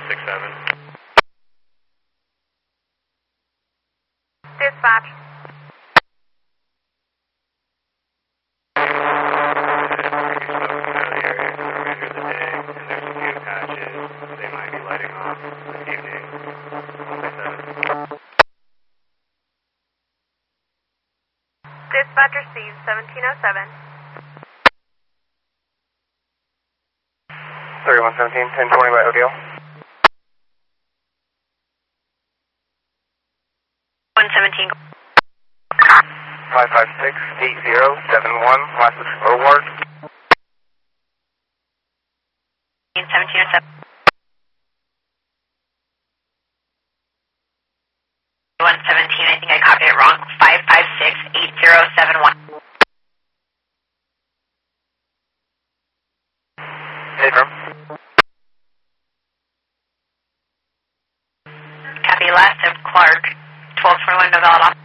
67. Dispatch. Dispatch received 1707. 3117, 1020 by ODL. 117. 556-8071, last is Howard. 1707. 117, I think I copied it wrong. 556-8071. Hey, firm. Copy, last of Clark, 1221 Novella.